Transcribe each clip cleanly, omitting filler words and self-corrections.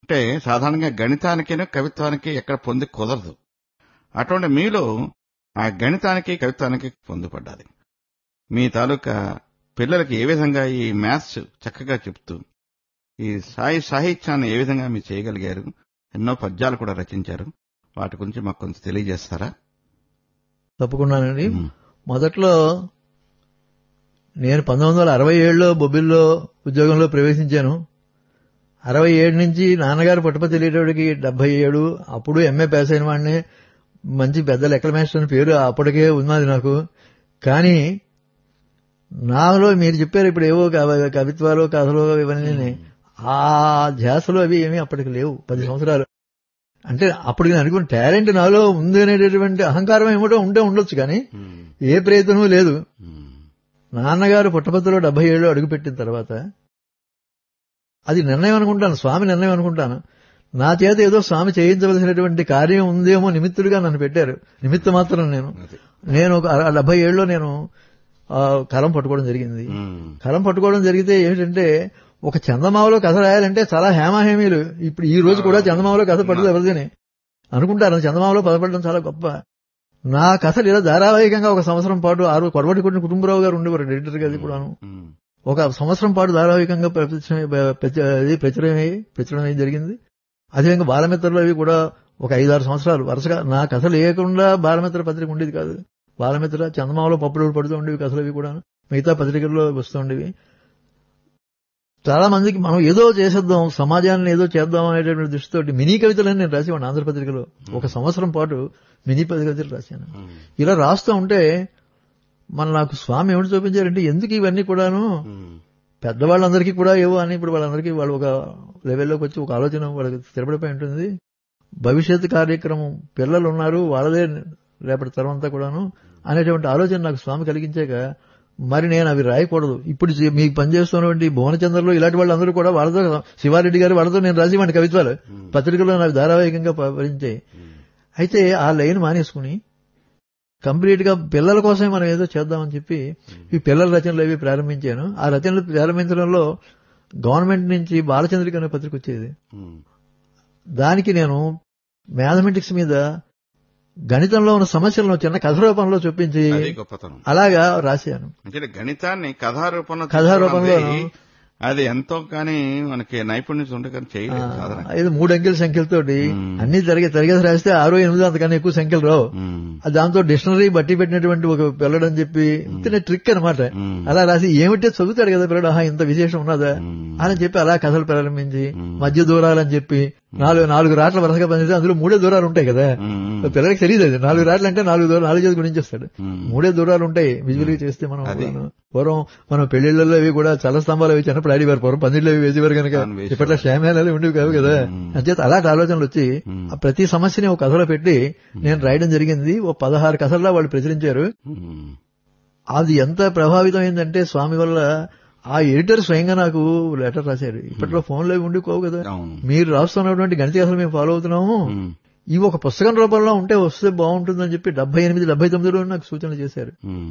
అంటే సాధారణంగా గణితానికి కవిత్వానికి ఎక్కడ పొంది కుదరదు. అటువంటి మీలో ఆ గణితానికి కవిత్వానికి పొందుపడ్డాది. మీ తాలూకా పిల్లలకి ఏ విధంగా ఈ మ్యాథ్స్ చక్కగా చెప్తూ ఈ సాహిత్యాన్ని ఏ విధంగా మీరు చేయగలిగారు? ఎన్నో పద్యాలు కూడా రచించారు. వాటి గురించి మాకు కొంచెం తెలియజేస్తారా? తప్పకుండానండి. మొదట్లో నేను 1967లో బొబ్బిల్లో ఉద్యోగంలో ప్రవేశించాను. 67 నుంచి నాన్నగారు పుట్టపర్తి వెళ్ళేటోడికి 77. అప్పుడు ఎంఏ పాస్ అయిన వాడిని, మంచి పెద్ద లెక్కల మాస్టర్ అని పేరు అప్పటికే ఉన్నది నాకు. కానీ నాలో మీరు చెప్పారు ఇప్పుడు ఏవో కవిత్వాలు కథలు ఇవన్నీ, ఆ ధ్యాసలో అవి ఏమీ అప్పటికి లేవు. 10 సంవత్సరాలు అంటే అప్పుడు నేను అనుకున్న టాలెంట్ నాలో ఉంది అనేటటువంటి అహంకారం ఏమిటో ఉండొచ్చు, కానీ ఏ ప్రయత్నమూ లేదు. నాన్నగారు పుట్టపర్తిలో 77లో అడుగుపెట్టిన తర్వాత అది నిర్ణయం అనుకుంటాను, స్వామి నిర్ణయం అనుకుంటాను. నా చేత ఏదో స్వామి చేయించవలసినటువంటి కార్యం ఉందేమో నిమిత్తుడిగా నన్ను పెట్టారు. నిమిత్త మాత్రం నేను 77లో నేను కలం పట్టుకోవడం జరిగింది. కలం పట్టుకోవడం జరిగితే ఏమిటంటే, ఒక చందమామలో కథ రాయాలంటే చాలా హేమాహేమీలు. ఇప్పుడు ఈ రోజు కూడా చందమామలో కథ పడదు ఎవరిదని అనుకుంటారు. చందమామలో పదపడడం చాలా గొప్ప. నా కథలు ఇలా ధారావాహికంగా ఒక సంవత్సరం పాటు కొడవటి కొట్టిన కుటుంబరావు గారు ఉండేవారు ఎడిటర్ గారి కూడాను. ఒక సంవత్సరం పాటు ధారావాహికంగా ప్రచురణ జరిగింది. అదేవిధంగా బాలమిత్రలో ఇవి కూడా ఒక 5-6 సంవత్సరాలు వరుసగా నా కథలు లేకుండా బాలమిత్ర పత్రిక ఉండేది కాదు. బాలమిత్ర చందమామలో పప్పులు పడుతూ ఉండేవి కథలు, అవి కూడా మిగతా పత్రికల్లో వస్తూ ఉండేవి. చాలా మందికి మనం ఏదో చేసేద్దాం, సమాజాన్ని ఏదో చేద్దాం అనేటువంటి దృష్టితో మినీ కవితలని నేను రాసేవాడిని ఆంధ్రపత్రికలో. ఒక సంవత్సరం పాటు మినీ కవితలు రాశాను. ఇలా రాస్తూ ఉంటే నాకు స్వామి ఏమిటి చూపించారంటే, ఎందుకు ఇవన్నీ కూడాను పెద్దవాళ్ళందరికీ కూడా ఏవో అని, ఇప్పుడు వాళ్ళందరికీ వాళ్ళు ఒక లెవెల్లోకి వచ్చి ఒక ఆలోచన వాళ్ళకి స్థిరపడిపోయి ఉంటుంది. భవిష్యత్ కార్యక్రమం పిల్లలు ఉన్నారు, వాళ్ళదే రేపటి తరమంతా కూడాను అనేటువంటి ఆలోచన నాకు స్వామి కలిగించాక, మరి నేను అవి రాయకూడదు. ఇప్పుడు మీకు పనిచేస్తున్నటువంటి భువనచంద్రలో ఇలాంటి వాళ్ళందరూ కూడా వాళ్ళతో, శివారెడ్డి గారు వాళ్ళతో నేను రాసేవాడిని కవిత్వాలు. పత్రికలో నాకు ధారావాహికంగా భరించాయి. అయితే ఆ లైన్ మానేసుకుని కంప్లీట్ గా పిల్లల కోసమే మనం ఏదో చేద్దామని చెప్పి ఈ పిల్లల రచనలు అవి ప్రారంభించాను. ఆ రచనలు ప్రారంభించడంలో గవర్నమెంట్ నుంచి బాలచంద్రిక అనే పత్రిక వచ్చేది. దానికి నేను మ్యాథమెటిక్స్ మీద గణితంలో ఉన్న సమస్యలను చిన్న కథ రూపంలో చూపించి అలాగా రాశాను. గణితాన్ని కథారూపంలో అది ఎంతో కానీ మనకి నైపుణ్యం ఉంటే కానీ చేయలేదు. 3 అంకెల సంఖ్యలతోటి అన్ని తరగతి రాస్తే 6, 8 అంతకన్నా ఎక్కువ సంఖ్యలు రావు. దాంతో డిక్షనరీ బట్టి పెట్టినటువంటి ఒక పిల్లడని చెప్పి ఇంతనే ట్రిక్ అనమాట. అలా రాసి ఏమిటో చదువుతాడు కదా పిల్లడు, ఇంత విశేషం ఉన్నదా అని చెప్పి అలా కథలు ప్రారంభించి మధ్య దూరాలని చెప్పి 4 రాట్ల వరుసగా పనిచేస్తే అందులో 3 దూరాలు ఉంటాయి కదా. పిల్లలకి తెలియదు అది 4 రాట్లు అంటే 4 దూరాలు 4 చేతి గురించేస్తాడు. 3 దూరాలు ఉంటాయి విజువల్ గా చేస్తే. పూర్వం మనం పెళ్లిళ్లలో అవి కూడా చల్ల స్తంభాలు అవి చిన్నప్పుడు ఆడివారు, పూర్వం పందిళ్ళు అవి వేసేవారు కనుక. ఇప్పట్లో శ్యామేళాలు ఉండేవి కావు కదా. అంచేత అలాంటి ఆలోచనలు వచ్చి ప్రతి సమస్యని ఒక కథలో పెట్టి నేను రాయడం జరిగింది. 16 కథల్లో వాళ్ళు ప్రచురించారు. అది ఎంత ప్రభావితం అయిందంటే స్వామి వల్ల ఆ ఎడిటర్ స్వయంగా నాకు లెటర్ రాశారు. ఇప్పట్లో ఫోన్లో ఉండిపోవు కదా, మీరు రాస్తున్నటువంటి గణిత కథలు మేము ఫాలో అవుతున్నాము, ఇవి ఒక పుస్తకం రూపంలో వస్తే బాగుంటుందని చెప్పి 78, 79లో నాకు సూచనలు చేశారు.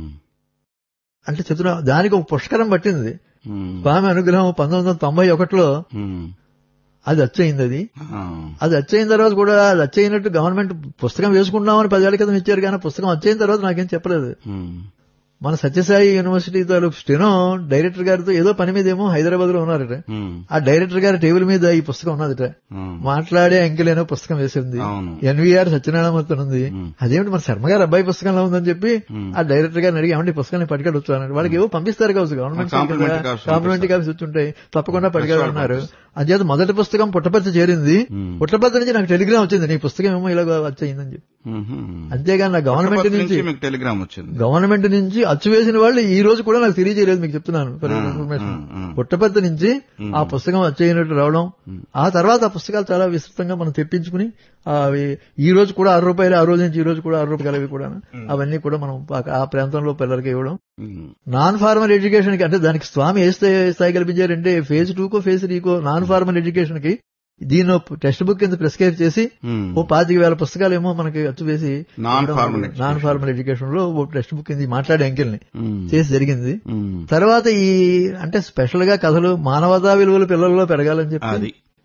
అంటే చెప్తున్నా, దానికి ఒక పుష్కరం పట్టింది. స్వామి అనుగ్రహం 1991లో అది అచ్చయింది. అది అచ్చయిన తర్వాత కూడా అది అచ్చయినట్టు గవర్నమెంట్ పుస్తకం వేసుకుంటామని 10 ఏళ్ల క్రితం ఇచ్చారు, కానీ పుస్తకం అచ్చయిన తర్వాత నాకేం చెప్పలేదు. మన సత్యసాయి యూనివర్సిటీ తాలూకు స్టెనో డైరెక్టర్ గారితో ఏదో పని మీద ఏమో హైదరాబాద్ లో ఉన్నారట. ఆ డైరెక్టర్ గారి టేబుల్ మీద ఈ పుస్తకం ఉన్నదట. మాట్లాడే అంకెలేనో పుస్తకం వేసింది, ఎన్వీఆర్ సత్యనారాయణమూర్తి ఉంది. అదేమిటి మన శర్మ గారు అబ్బాయి పుస్తకంలో ఉందని చెప్పి ఆ డైరెక్టర్ గారిని అడిగి ఏమంటే పుస్తకాన్ని పట్టుకెళ్ళి వచ్చాను. వాళ్ళకి ఏవో పంపిస్తారు కావచ్చు, గవర్నమెంట్ కాంప్లిమెంటరీ కాపీస్ వచ్చుంటాయి, తప్పకుండా పట్టుకెళ్ళన్నారు. అంచేత మొదటి పుస్తకం పుట్టపర్తి చేరింది. పుట్టపర్తి నుంచి నాకు టెలిగ్రామ్ వచ్చింది, నీ పుస్తకం ఏమో ఇలా వచ్చయిందని చెప్పి. అంతేగాని నాకు గవర్నమెంట్ నుంచి టెలిగ్రామ్ వచ్చింది. గవర్నమెంట్ నుంచి అచ్చు వేసిన వాళ్ళు ఈ రోజు కూడా నాకు తెలియజేయలేదు, మీకు చెప్తున్నాను ఇన్ఫర్మేషన్. పుట్టపర్తి నుంచి ఆ పుస్తకం అచ్చయినట్టు రావడం, ఆ తర్వాత ఆ పుస్తకాలు చాలా విస్తృతంగా మనం తెప్పించుకుని అవి ఈ రోజు కూడా 6 రూపాయలు, ఆ రోజు నుంచి ఈ రోజు కూడా 6 రూపాయలు అవి కూడా అవన్నీ కూడా మనం ఆ ప్రాంతంలో పిల్లలకి ఇవ్వడం. నాన్ ఫార్మల్ ఎడ్యుకేషన్ కి అంటే దానికి స్వామి ఏ స్థాయి కల్పించారంటే phase 2కో phase 3కో non formal education కి దీన్ని టెక్స్ట్ బుక్ కింద ప్రిస్క్రైబ్ చేసి 25,000 పుస్తకాలు ఏమో మనకి అచ్చు వేసి నాన్ ఫార్మల్ ఎడ్యుకేషన్ లో టెక్స్ట్ బుక్ కింద మాట్లాడే అంకెల్ని చేసి జరిగింది. తర్వాత ఈ అంటే స్పెషల్ గా కథలు మానవతా విలువలు పిల్లల్లో పెరగాలని చెప్పి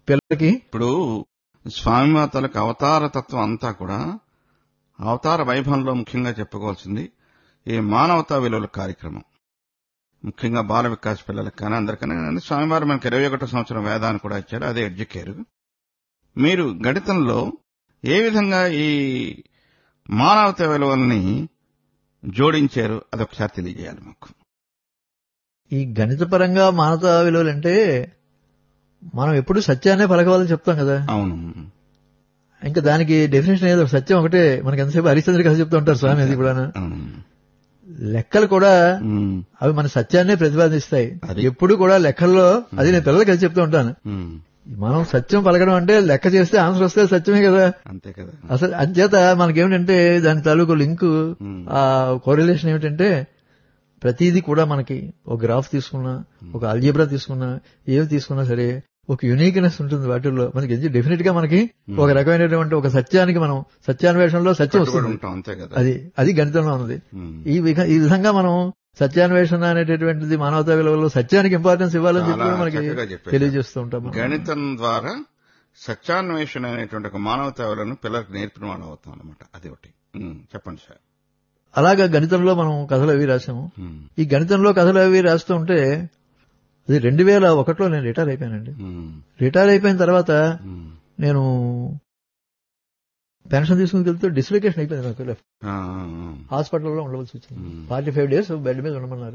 పిల్లలకి ఇప్పుడు స్వామిమాతలకు అవతార తత్వం అంతా కూడా అవతార వైభవంలో ముఖ్యంగా చెప్పుకోవాల్సింది ఈ మానవతా విలువల కార్యక్రమం. ముఖ్యంగా బాల వికాస్ పిల్లలకు కానీ అందరికన్నా స్వామివారు మనకి 21వ సంవత్సరం వేదాన్ని కూడా ఇచ్చారు, అదే ఎడ్యుకేర్. మీరు గణితంలో ఏ విధంగా ఈ మానవతా విలువల్ని జోడించారు అదొకసారి తెలియజేయాలి మాకు. ఈ గణితపరంగా మానవతా విలువలంటే మనం ఎప్పుడు సత్యాన్నే పలకవాలని చెప్తాం కదా. అవును. ఇంకా దానికి డెఫినేషన్ ఏదో సత్యం ఒకటే. మనకి ఎంతసేపు హరిశ్చంద్ర కథ చెప్తూ ఉంటారు స్వామి. అది కూడా లెక్కలు కూడా అవి మన సత్యాన్నే ప్రతిపాదిస్తాయి. ఎప్పుడు కూడా లెక్కల్లో అది నేను పిల్లలకి కలిసి చెప్తూ ఉంటాను. మనం సత్యం పలకడం అంటే లెక్క చేస్తే ఆన్సర్ వస్తే సత్యమే కదా. అంతే కదా. అసలు అంచేత మనకేమిటంటే దాని తాలూకు లింక్ ఆ కోరిలేషన్ ఏమిటంటే ప్రతిదీ కూడా మనకి ఒక గ్రాఫ్ తీసుకున్నా, ఒక అల్జీబ్రా తీసుకున్నా, ఏవి తీసుకున్నా సరే ఒక యునీక్నెస్ ఉంటుంది వాటిల్లో. మనకి డెఫినెట్ గా మనకి ఒక రకమైనటువంటి ఒక సత్యానికి మనం సత్యాన్వేషణలో సత్యం వస్తుంది. అది గణితంలో ఉన్నది. ఈ విధంగా మనం సత్యాన్వేషణ అనేటటువంటిది మానవతా విలువలో సత్యానికి ఇంపార్టెన్స్ ఇవ్వాలని చెప్పి మనకి తెలియజేస్తూ ఉంటాం. గణితం ద్వారా సత్యాన్వేషణ అనేటువంటి ఒక మానవతా విలువను పిల్లలకు నేర్పిన వాళ్ళు అవుతాం అనమాట. అది ఒకటి. చెప్పండి సార్. అలాగా గణితంలో మనం కథలు అవి రాసాము. ఈ గణితంలో కథలు అవి రాస్తూ ఉంటే అది 2001లో నేను రిటైర్ అయిపోయానండి. రిటైర్ అయిపోయిన తర్వాత నేను పెన్షన్ తీసుకుని వెళ్తే డిస్లొకేషన్ అయిపోయింది నాకు. హాస్పిటల్లో ఉండవలసి వచ్చింది. 45 days బెడ్ మీద ఉండమన్నారు.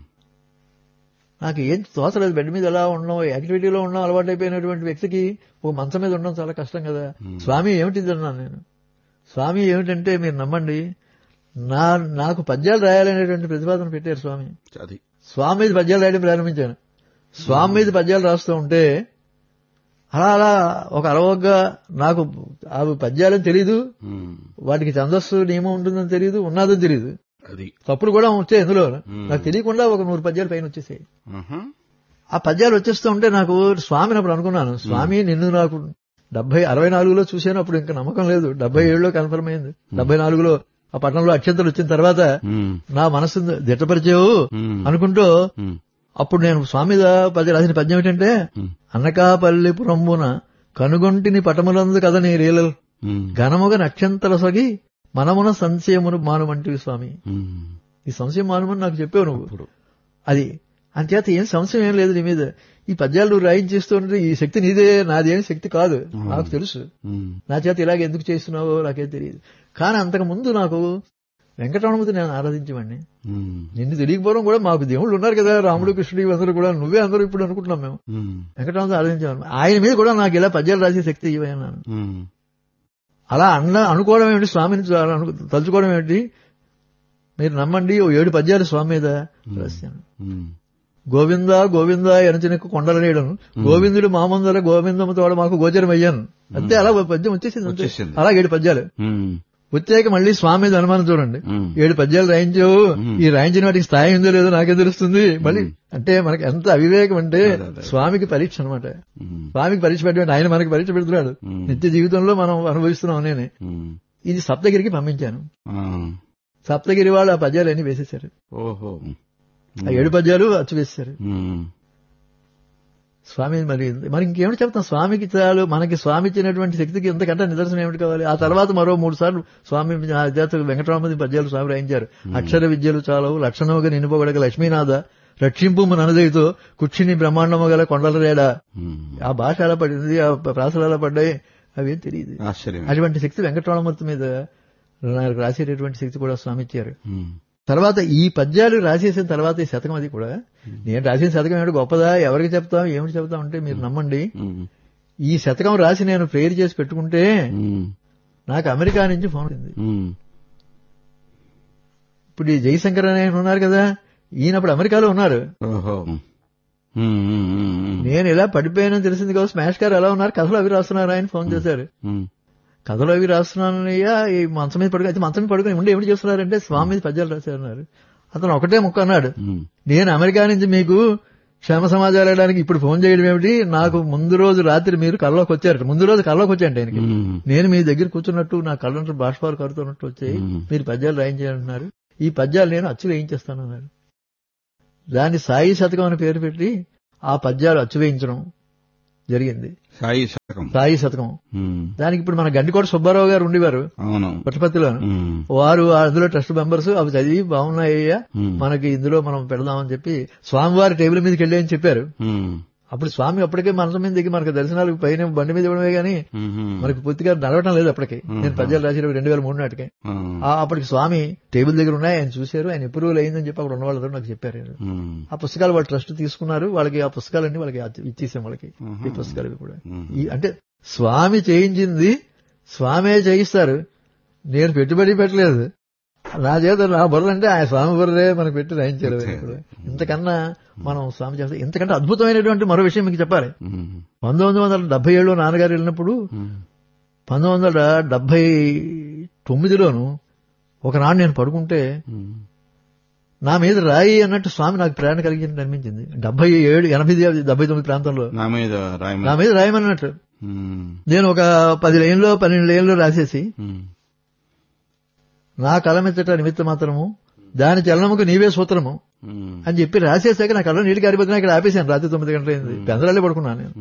నాకు ఏం తోచలేదు. బెడ్ మీద ఎలా ఉండడం, యాక్టివిటీలో ఉండడం అలవాటు అయిపోయినటువంటి వ్యక్తికి ఒక మంచం మీద ఉండడం చాలా కష్టం కదా. స్వామి ఏమిటిది అన్నాను నేను. స్వామి ఏమిటంటే మీరు నమ్మండి, నాకు పద్యాలు రాయాలనేటువంటి ప్రతిపాదన పెట్టారు స్వామి. స్వామి మీద పద్యాలు రాయడం ప్రారంభించాను. స్వామి మీద పద్యాలు రాస్తూ ఉంటే అలా ఒక అలవగ్గా నాకు ఆ పద్యాలని తెలీదు, వాటికి ఛందస్సు నియమం ఉంటుందని తెలీదు, ఉన్నదని తెలీదు. తప్పులు కూడా వచ్చాయి ఇందులో. నాకు తెలియకుండా ఒక 100 పద్యాలు పైన వచ్చేసాయి. ఆ పద్యాలు వచ్చేస్తూ ఉంటే నాకు స్వామిని అప్పుడు అనుకున్నాను, స్వామి నిన్ను నాకు 64లో చూశాను. అప్పుడు ఇంకా నమ్మకం లేదు. 77లో కన్ఫర్మ్ అయింది. 74లో ఆ పట్టణంలో అక్షంతలు వచ్చిన తర్వాత నా మనస్సు దిట్టపరిచేవు అనుకుంటూ అప్పుడు నేను స్వామి రాసిన పద్యం ఏంటంటే, అనకాపల్లి పురంబున కనుగొంటిని పటములందు కథ నీ రీలలు ఘనముగ నక్షంతర సొగి మనమున సంశయమును మానుమంటివి స్వామి. ఈ సంశయం మానుమని నాకు చెప్పావు నువ్వు. అది అంచేత ఏం సంశయం ఏం లేదు నీ మీద. ఈ పద్యాలు నువ్వు రాయించేస్తూ ఉంటే ఈ శక్తి నీదే, నాదేం శక్తి కాదు, నాకు తెలుసు. నా చేత ఇలాగ ఎందుకు చేస్తున్నావో నాకేం తెలియదు. కానీ అంతకు ముందు నాకు వెంకటరమణమూర్తి నేను ఆరాధించేవాడిని. నిన్ను తెలియకపోవడం కూడా మాకు దేవుళ్ళు ఉన్నారు కదా, రాముడు కృష్ణుడు అందరూ కూడా, నువ్వే అందరూ ఇప్పుడు అనుకుంటున్నాం మేము. వెంకటరమణమూర్తి ఆరాధించేవాడిని. ఆయన మీద కూడా నాకు ఇలా పద్యాలు రాసే శక్తి ఇవ్వన్నాను. అలా అనుకోవడం ఏమిటి, స్వామిని తలుచుకోవడం ఏమిటి, మీరు నమ్మండి 7 పద్యాలు స్వామి మీద రాశాను. గోవింద గోవింద ఎనచనకు కొండల నీడను గోవిందుడు మామందర గోవిందము తోడ మాకు గోచరం అయ్యాను. అంతే, అలా పద్యం వచ్చేసింది. అలా 7 పద్యాలు వచ్చాక మళ్ళీ స్వామి మీద అనుమానం చూడండి. 7 పద్యాలు రాయించావు, ఈ రాయించిన వాటికి స్థాయి ఉందో లేదో నాకే తెలుస్తుంది. మళ్ళీ అంటే మనకి ఎంత అవివేకం అంటే స్వామికి పరీక్ష అనమాట. స్వామికి పరీక్ష పెట్టడం, ఆయన మనకి పరీక్ష పెడుతున్నాడు. నిత్య జీవితంలో మనం అనుభవిస్తున్నాం. నేనే ఇది సప్తగిరికి పంపించాను. సప్తగిరి వాళ్ళు ఆ పద్యాలు అన్ని వేసేశారు. ఆ 7 పద్యాలు అచ్చు వేసేశారు. స్వామి మరి ఇంకేమిటి చెప్తాం. స్వామికి చాలు, మనకి స్వామి ఇచ్చినటువంటి శక్తికి ఎంతకంటే నిదర్శనం ఏమిటి కావాలి. ఆ తర్వాత మరో 3 సార్లు స్వామి వెంకటరామది పద్యాలు స్వామి రాయించారు. అక్షర విద్యలు చాలవు లక్షణముగా నిండిపోగడగ లక్ష్మీనాథ రక్షింపు ననదైతో కుక్షిని బ్రహ్మాండము గల కొండల రేడా. ఆ భాష ఎలా పడింది, ఆ ప్రాసలు ఎలా పడ్డాయి అవేం తెలియదు. అటువంటి శక్తి వెంకటరమణమూర్తి మీద రాసేటటువంటి శక్తి కూడా స్వామి ఇచ్చారు. తర్వాత ఈ పద్యాలు రాసేసిన తర్వాత ఈ శతకం, అది కూడా నేను రాసిన శతకం ఏమిటి గొప్పదా, ఎవరికి చెప్తాం ఏమిటి చెప్తాం అంటే మీరు నమ్మండి, ఈ శతకం రాసి నేను ప్రేయర్ చేసి పెట్టుకుంటే నాకు అమెరికా నుంచి ఫోన్ వచ్చింది. ఇప్పుడు ఈ జయశంకర్ అనే ఉన్నారు కదా, ఈయనప్పుడు అమెరికాలో ఉన్నారు. నేను ఇలా పడిపోయానని తెలిసింది కదా, స్మాష్ గారు ఎలా ఉన్నారు, కథలు అవి రాస్తున్నారు, ఆయన ఫోన్ చేశారు. కథలు అవి రాస్తున్నానయ్యా, ఈ మంచం మీద పడుకుని ఉండి ఏమిటి చేస్తున్నారంటే స్వామి మీద పద్యాలు రాశారన్నారు. అతను ఒకటే ముక్క అన్నాడు, నేను అమెరికా నుంచి మీకు క్షేమ సమాచారం వేయడానికి ఇప్పుడు ఫోన్ చేయడం ఏమిటి, నాకు ముందు రోజు రాత్రి మీరు కళ్ళలోకి వచ్చారట. ముందు రోజు కళ్ళలోకి వచ్చాయంట ఆయనకి. నేను మీ దగ్గర కూర్చున్నట్టు నా కళ్ళంటూ బాష్పాలు కడుతున్నట్టు వచ్చాయి, మీరు పద్యాలు రాయించారంటున్నారు, ఈ పద్యాలు నేను అచ్చు వేయించేస్తానన్నారు. దాన్ని సాయి శతకం అని పేరు పెట్టి ఆ పద్యాలు అచ్చు వేయించడం జరిగింది. సాయి శతకం. సాయి శతకం. దానికి ఇప్పుడు మన గండికోట సుబ్బారావు గారు ఉండేవారు అవును పుట్టపర్తిలో. వారు అందులో ట్రస్ట్ మెంబర్స్ అవి చదివి బాగున్నాయ్యా మనకి ఇందులో మనం పెడదామని చెప్పి స్వామివారి టేబుల్ మీదకి వెళ్ళి అని చెప్పారు. అప్పుడు స్వామి అప్పటికే మనసు మీద దిగి మనకు దర్శనాలు పైన బండి మీద ఇవ్వడమే గానీ మనకి పూర్తిగా నడవటం లేదు. అప్పటికి నేను పద్యాలు రాసిన 2003 నాటికి అప్పటికి స్వామి టేబుల్ దగ్గర ఉన్నాయి, ఆయన చూశారు, ఆయన అప్రూవల్ అయిందని చెప్పి అక్కడ ఉన్న వాళ్ళతో నాకు చెప్పారు. ఆ పుస్తకాలు వాళ్ళు ట్రస్ట్ తీసుకున్నారు, వాళ్ళకి ఆ పుస్తకాలన్నీ వాళ్ళకి ఇచ్చేసాం వాళ్ళకి. ఈ పుస్తకాలు కూడా అంటే స్వామి చేయించింది స్వామే చేయిస్తారు, నేను పెట్టుబడి పెట్టలేదు. నా చేత నా బుర్ర అంటే ఆయన స్వామి బుర్రే మనకు పెట్టి రాయించారు. ఇంతకన్నా మనం స్వామి చేస్తాం. ఇంతకంటే అద్భుతమైనటువంటి మరో విషయం మీకు చెప్పాలి. 1977లో నాన్నగారు వెళ్ళినప్పుడు 1979లోను ఒకనాడు నేను పడుకుంటే నా మీద రాయి అన్నట్టు స్వామి నాకు ప్రేరణ కలిగింది అనిపించింది. 77, 80, 79 ప్రాంతంలో నా మీద రాయమన్నట్టు నేను ఒక 10 లైన్లో 12 లైన్లో రాసేసి నా కలమెత్తట నిమిత్త మాత్రము దాని చలనముకు నీవే సూత్రము అని చెప్పి రాసేసాక నా కళ్ళ నీళ్ళు కారిపోతున్నా ఇక్కడ ఆపేసాను. రాత్రి 9 గంటలైంది, పెందరాళ్ళే పడుకున్నాను నేను.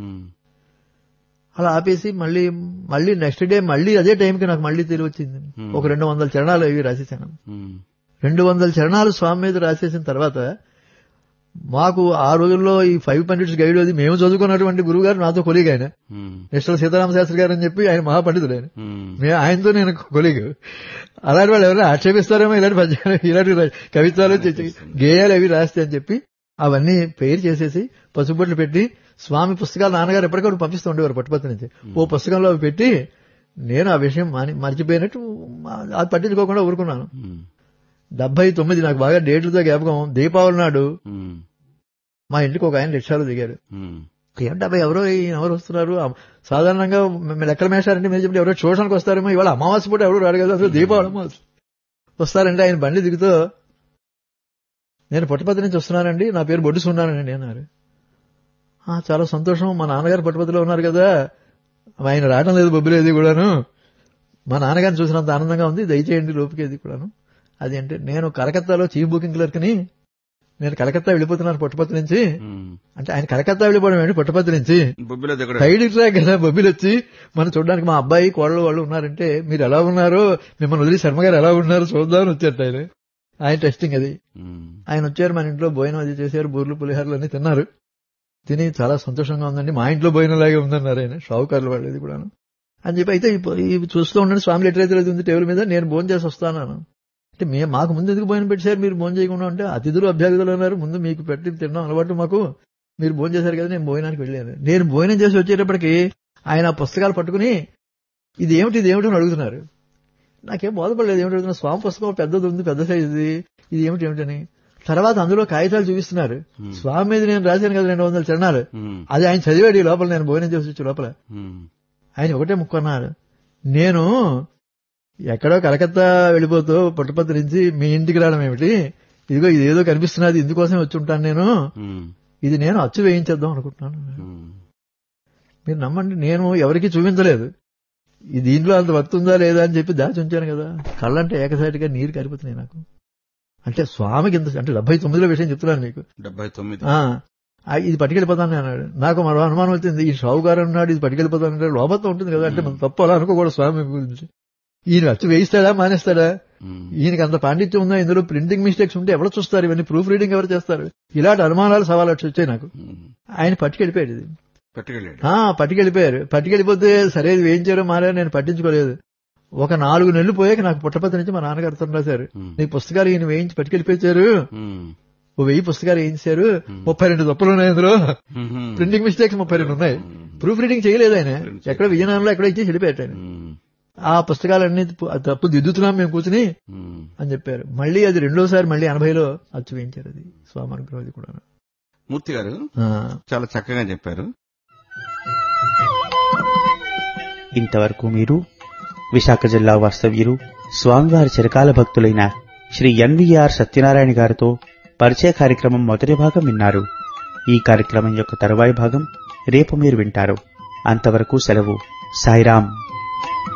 అలా ఆపేసి మళ్ళీ నెక్స్ట్ డే మళ్ళీ అదే టైంకి నాకు మళ్ళీ తెలివి వచ్చింది. ఒక 200 చరణాలు ఇవి రాసేసాను. 200 చరణాలు స్వామి మీద రాసేసిన తర్వాత మాకు ఆ రోజుల్లో ఈ 5 పండిట్స్ గైడ్ అది మేము చదువుకున్నటువంటి గురువు గారు నాతో కొలీగ్ ఆయన నిశ్చల సీతారామ శాస్త్రి గారు అని చెప్పి ఆయన మహాపండితుడు ఆయన. ఆయనతో నేను కొలీగ్. అలాంటి వాళ్ళు ఎవరైనా ఆక్షేపిస్తారేమో ఇలాంటి పద్యాలు ఇలాంటి కవిత్వాలు గేయాలు అవి రాస్తే అని చెప్పి అవన్నీ పేరు చేసేసి పసుబొట్లు పెట్టి స్వామి పుస్తకాలు నాన్నగారు ఎప్పటికప్పుడు పంపిస్తూ ఉండేవారు పట్టుపత్తి నుంచి. ఓ పుస్తకంలో అవి పెట్టి నేను ఆ విషయం మర్చిపోయినట్టు అది పట్టించుకోకుండా ఊరుకున్నాను. 79 నాకు బాగా డేట్లతో జ్ఞాపకం. దీపావళి నాడు మా ఇంటికి ఒక ఆయన రిక్షాలో దిగారు. ఏంటబ్బా ఎవరు వస్తున్నారు, సాధారణంగా లెక్కల మేషారంటే మీరు చెప్పి ఎవరో చూడడానికి వస్తారేమో, ఇవాళ అమావాస్య పూట ఎవరు రాడు కదా, అసలు దీపావళి అమావాస్య వస్తారంటే ఆయన బండి దిగుతూ నేను పుట్టపర్తి నుంచి వస్తున్నానండి, నా పేరు బొడ్డు సున్నానండి అన్నారు. చాలా సంతోషం, మా నాన్నగారు పుట్టపర్తిలో ఉన్నారు కదా, ఆయన రావడం లేదు బొబ్బులేది కూడాను, మా నాన్నగారిని చూసినంత ఆనందంగా ఉంది, దయచేయండి లోపుకేది కూడాను. అది అంటే నేను కలకత్తాలో చీఫ్ బుకింగ్ క్లర్క్ని, నేను కలకత్తా వెళ్ళిపోతున్నాను పుట్టపర్తి నుంచి. అంటే ఆయన కలకత్తా వెళ్ళిపోవడం ఏంటి, పుట్టపర్తి నుంచి సైడ్ ట్రాక్ కదా బొబ్బిలు వచ్చి మనం చూడడానికి మా అబ్బాయి కోడలు వాళ్ళు ఉన్నారంటే మీరు ఎలా ఉన్నారో, మిమ్మల్ని వదిలి శర్మ గారు ఎలా ఉన్నారో చూద్దామని వచ్చారు ఆయన టెస్టింగ్ అది. ఆయన వచ్చారు, మన ఇంట్లో భోజనం అది చేశారు, బూర్లు పులిహారులు అన్ని తిన్నారు. తిని చాలా సంతోషంగా ఉందండి, మా ఇంట్లో భోజనంలాగే ఉందన్నారు ఆయన, షావుకారులు వాళ్ళు ఇది కూడాను అని చెప్పి. అయితే ఇవి చూస్తూ ఉండండి, స్వామి లెటర్ అయితే ఉంది టేబుల్ మీద, నేను భోజనం చేసి వస్తాను అంటే మాకు ముందు ఎందుకు భోజనం పెట్టారు, మీరు భోజనం చేయకుండా అంటే అతిథులు అభ్యర్థులు అన్నారు, ముందు మీకు పెట్టి తినడం అలవాటు మాకు, మీరు భోజనం చేశారు కదా, నేను భోజనానికి వెళ్ళాను. నేను భోజనం చేసి వచ్చేటప్పటికి ఆయన పుస్తకాలు పట్టుకుని ఇది ఏమిటి అని అడుగుతున్నారు. నాకేం బోధపడలేదు, ఏమిటి అడుగుతున్నారు, స్వామి పుస్తకం పెద్దది ఉంది, పెద్ద సైజుది, ఇది ఏమిటని. తర్వాత అందులో కాగితాలు చూపిస్తున్నారు, స్వామి మీద నేను రాశాను కదా 200 చరణాలు, అది ఆయన చదివాడు ఈ లోపల, నేను భోజనం చేసి వచ్చే లోపల. ఆయన ఒకటే ముక్కన్నారు, నేను ఎక్కడో కలకత్తా వెళ్ళిపోతూ పుట్టపర్తి నుంచి మీ ఇంటికి రావడం ఏమిటి, ఇదిగో ఇదేదో కనిపిస్తున్నది, ఇందుకోసం వచ్చి ఉంటాను నేను, ఇది నేను అచ్చు వేయించేద్దాం అనుకుంటున్నాను. మీరు నమ్మండి, నేను ఎవరికి చూపించలేదు, ఈ దీంట్లో అంత వర్తుందా లేదా అని చెప్పి దాచి ఉంచాను కదా. కళ్ళంటే ఏకసాటిగా నీరు కారిపోతున్నాయి నాకు. అంటే స్వామికి ఇంత, అంటే 79లో విషయం చెప్తున్నాను మీకు, 79 ఇది పట్టుకెళ్ళిపోతాను అన్నాడు. నాకు మరో అనుమానం వచ్చింది, ఈ షావుకారు అన్నాడు ఇది పట్టుకెళ్ళిపోతానంటే లోపల ఉంటుంది కదా, అంటే మనం తప్పు అలా అనుకోకూడదు స్వామి గురించి. ఈయన అచ్చు వేయిస్తాడా మానేస్తాడా, ఈయనకి అంత పాండిత్యం ఉందా, ఇందులో ప్రింటింగ్ మిస్టేక్స్ ఉంటే ఎవరు చూస్తారు, ఇవన్నీ ప్రూఫ్ రీడింగ్ ఎవరు చేస్తారు, ఇలాంటి అనుమానాలు సవాలు వచ్చాయి నాకు. ఆయన పట్టుకెళ్ళిపోయాడు, ఇది పట్టుకెళ్ళిపోయారు. పట్టుకెళ్ళిపోతే సరే ఇది వేయించారో మారా నేను పట్టించుకోలేదు. ఒక 4 నెలలు పోయాక నాకు పుట్టపర్తి నుంచి మా నాన్నగారితో రాశారు, నీ పుస్తకాలు ఈయన వేయించి పట్టుకెళ్ళిపోయారు, 1000 పుస్తకాలు వేయించారు, 32 తప్పులు ఉన్నాయి అందులో, ప్రింటింగ్ మిస్టేక్స్ 32 ఉన్నాయి, ప్రూఫ్ రీడింగ్ చేయలేదు ఆయన, ఎక్కడో విజయనగరంలో ఎక్కడో ఇచ్చి వెళ్ళిపోయాడు ఆయన. ఆ పుస్తకాలన్నీ తప్పు దిద్దుతున్నాం మేము కూర్చుని అని చెప్పారు. మళ్ళీ అది రెండోసారి మళ్ళీ 80లో అచ్చు వేయించారు, అది స్వామి అనుగ్రహం. అది కూడా మూర్తి గారు చాలా చక్కగా చెప్పారు. ఇంతవరకు మీరు విశాఖ జిల్లా వాస్తవ్యులు స్వామివారి చిరకాల భక్తులైన శ్రీ ఎన్వీఆర్ సత్యనారాయణ గారితో పరిచయ కార్యక్రమం మొదటి భాగం విన్నారు. ఈ కార్యక్రమం యొక్క తరువాయి భాగం రేపు మీరు వింటారు. అంతవరకు సెలవు. సాయిరాం.